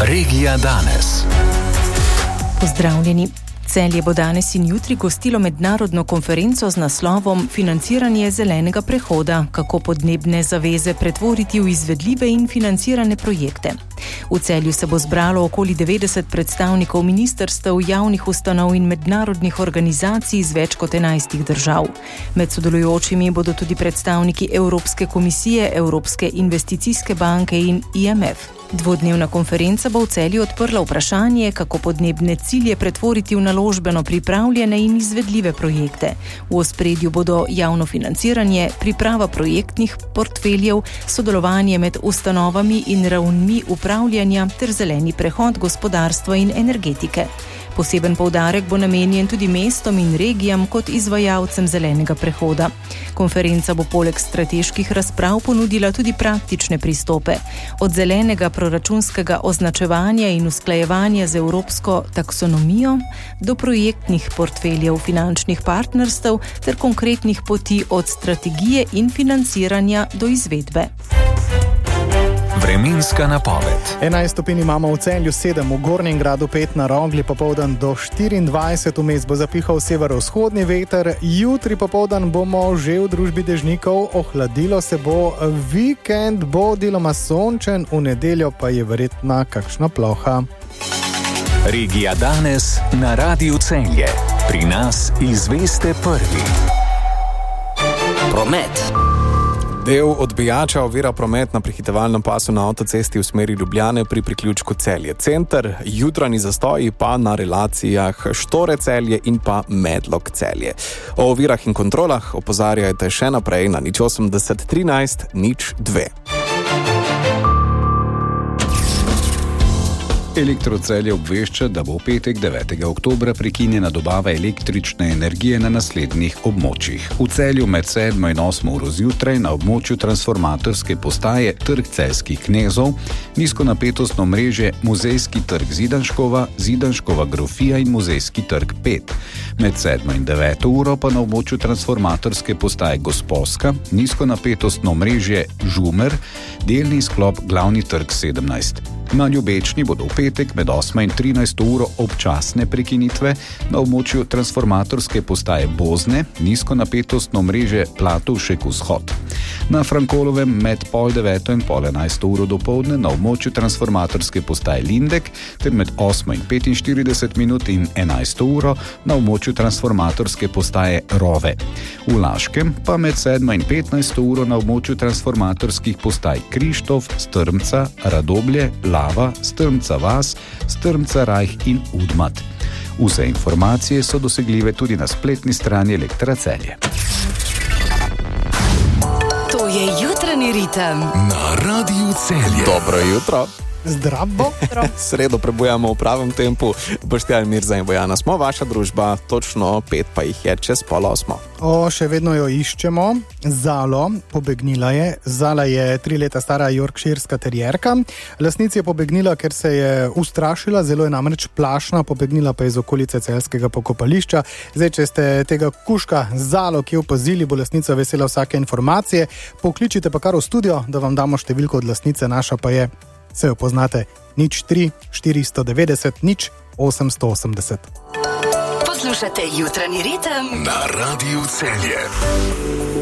Regija danes. Pozdravljeni. Celje bo danes in jutri gostilo mednarodno konferenco z naslovom Financiranje zelenega prehoda, kako podnebne zaveze pretvoriti v izvedljive in financirane projekte. V Celju se bo zbralo okoli 90 predstavnikov ministrstev, javnih ustanov in mednarodnih organizacij iz več kot 11 držav. Med sodelujočimi bodo tudi predstavniki Evropske komisije, Evropske investicijske banke in IMF. Dvodnevna konferenca bo v Celju odprla vprašanje, kako podnebne cilje pretvoriti v naložbeno pripravljene in izvedljive projekte. V ospredju bodo javno financiranje, priprava projektnih portfeljev, sodelovanje med ustanovami in ravnmi upravljanja ter zeleni prehod gospodarstva in energetike. Poseben poudarek bo namenjen tudi mestom in regijam kot izvajalcem zelenega prehoda. Konferenca bo poleg strateških razprav ponudila tudi praktične pristope. Od zelenega proračunskega označevanja in usklajevanja z evropsko taksonomijo do projektnih portfeljev finančnih partnerstev ter konkretnih poti od strategije in financiranja do izvedbe. Vremenska napoved. 11 stopinj imamo v Celju, 7 v Gornjem Gradu, 5 na Rogli, popoldan do 24, vmes bo zapihal severovzhodni veter, jutri popoldan bomo že v družbi dežnikov, ohladilo se bo, vikend bo deloma sončen, v nedeljo pa je verjetna kakšna ploha. Regija danes na Radiu Celje. Pri nas izveste prvi. Promet. Del odbijača ovira promet na prehitevalnem pasu na avtocesti v smeri Ljubljane pri priključku Celje Center, jutranji zastoji pa na relacijah Štore Celje in pa Medlog Celje. O ovirah in kontrolah opozarjajte še naprej na 080 13 02. Elektro Celje obvešča, da bo v petek 9. oktobra prekinjena dobava električne energije na naslednjih območjih. V Celju med 7 in 8 uro zjutraj na območju transformatorske postaje Trg Celjskih knezov, nizkonapetostno mreže Muzejski trg Zidanškova, Zidanškova grofija in Muzejski trg 5. Med 7 in 9 uro pa na območju transformatorske postaje Gosposka, nizkonapetostno mreže Žumer, delni sklop Glavni trg 17. Na Ljubečni bodo v petek med 8 in 13 uro občasne prekinitve na območju transformatorske postaje Bozne, nizkonapetostno mreže Platovšek vzhod. Na Frankolovem med 8:30 in 10:30 uro dopoldne na območju transformatorske postaje Lindek ter med 8 in 45 minut in 11 uro na območju transformatorske postaje Rove. V Laškem pa med 7 in 15 uro na območju transformatorskih postaj Krištof, Strmca, Radoblje, Lava, Strmca vas, Strmca Rajh in Udmat. Vse informacije so dosegljive tudi na spletni strani Elektra Celje. To je jutranji ritem na Radiu Celje. Dobro jutro. Zdravo. Sredo prebujamo v pravem tempu. Boštjan, Mirza in Bojana smo vaša družba, točno 5 pa jih je čez 7:30. Še vedno jo iščemo. Zalo, pobegnila je. Zala je 3 leta stara yorkshirska terjerka. Lastnici je pobegnila, ker se je ustrašila, zelo je namreč plašna, pobegnila pa je iz okolice celjskega pokopališča. Zdaj, če ste tega kužka Zalo, ki je opazili, bo lastnica vesela vsake informacije. Pokličite pa kar v studio, da vam damo številko od lastnice, naša pa je, se jo poznate, 03 490 0880. Poslušate jutranji ritem na Radiu Celje.